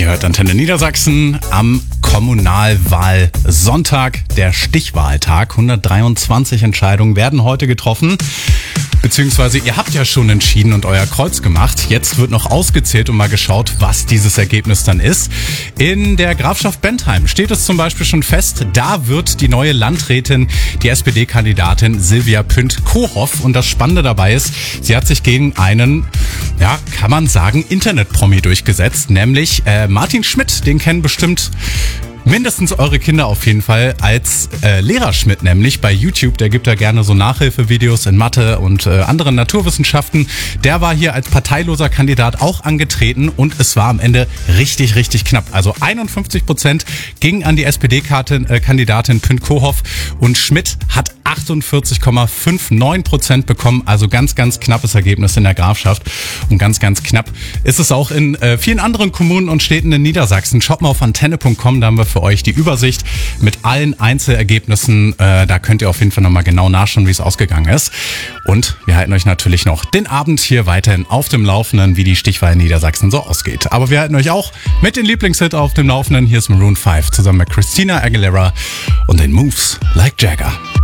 Ihr hört Antenne Niedersachsen am Kommunalwahlsonntag, der Stichwahltag. 123 Entscheidungen werden heute getroffen. Beziehungsweise ihr habt ja schon entschieden und euer Kreuz gemacht. Jetzt wird noch ausgezählt und mal geschaut, was dieses Ergebnis dann ist. In der Grafschaft Bentheim steht es zum Beispiel schon fest, da wird die neue Landrätin, die SPD-Kandidatin Silvia Pünd-Kohoff. Und das Spannende dabei ist, sie hat sich gegen einen, ja, kann man sagen, Internet-Promi durchgesetzt, nämlich Martin Schmidt. Den kennen bestimmt mindestens eure Kinder auf jeden Fall als Lehrer Schmidt, nämlich bei YouTube. Der gibt da gerne so Nachhilfevideos in Mathe und anderen Naturwissenschaften. Der war hier als parteiloser Kandidat auch angetreten und es war am Ende richtig, richtig knapp. Also 51% gingen an die SPD-Kandidatin Pünd-Kohoff und Schmidt hat 48,59% bekommen. Also ganz, ganz knappes Ergebnis in der Grafschaft. Und ganz, ganz knapp ist es auch in vielen anderen Kommunen und Städten in Niedersachsen. Schaut mal auf antenne.com, da haben wir für euch die Übersicht mit allen Einzelergebnissen. Da könnt ihr auf jeden Fall nochmal genau nachschauen, wie es ausgegangen ist. Und wir halten euch natürlich noch den Abend hier weiterhin auf dem Laufenden, wie die Stichwahl in Niedersachsen so ausgeht. Aber wir halten euch auch mit den Lieblingshit auf dem Laufenden. Hier ist Maroon 5 zusammen mit Christina Aguilera und den Moves Like Jagger.